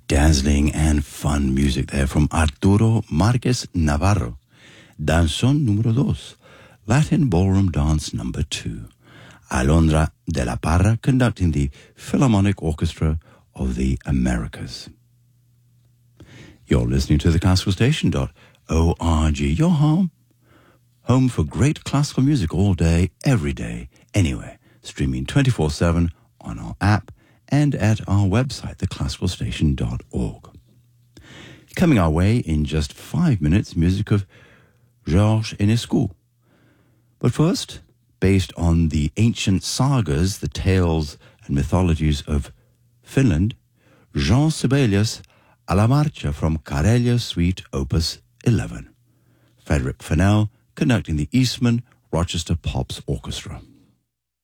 Dazzling and fun music there from Arturo Marquez Navarro. Danzón número 2, Latin Ballroom Dance number 2. Alondra de la Parra conducting the Philharmonic Orchestra of the Americas. You're listening to the classicalstation.org. Your home for great classical music all day, every day, anywhere. Streaming 24/7 on our app and at our website, theclassicalstation.org. Coming our way in just 5 minutes, music of Georges Enescu. But first, based on the ancient sagas, the tales and mythologies of Finland, Jean Sibelius alla Marcia from Karelia Suite Opus 11. Frederick Fennell conducting the Eastman Rochester Pops Orchestra.